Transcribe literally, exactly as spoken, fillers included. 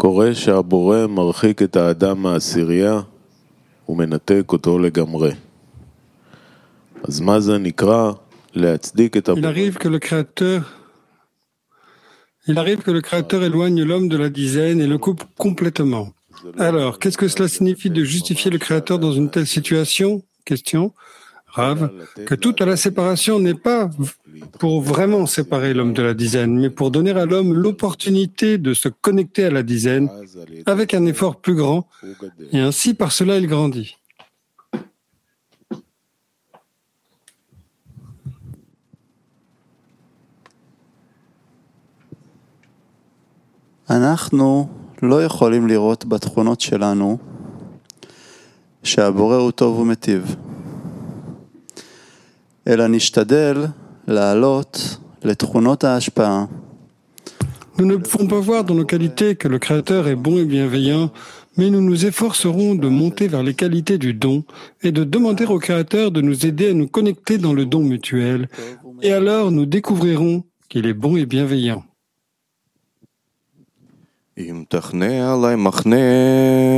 קורה שהבורא מרחיק את האדם מהעשירייה ומנתק אותו לגמרי. אז מה זה נקרא להצדיק את הבורא? Il arrive que le Créateur, il arrive que le Créateur éloigne l'homme de la dizaine et le coupe complètement. Alors, qu'est-ce que cela signifie de justifier le Créateur dans une telle situation? Question. Rav, que toute la séparation n'est pas pour vraiment séparer l'homme de la dizaine, mais pour donner à l'homme l'opportunité de se connecter à la dizaine avec un effort plus grand, et ainsi par cela il grandit. אנחנו לא יכולים לראות בתכונות שלנו שהבורא הוא טוב ומיטיב, אלא נשתדל לעלות לתכונות ההשפעה. Nous ne pouvons pas voir dans nos qualités que le Créateur est bon et bienveillant, mais nous nous efforcerons de monter vers les qualités du don et de demander au Créateur de nous aider à nous connecter dans le don mutuel. Et alors nous découvrirons qu'il est bon et bienveillant.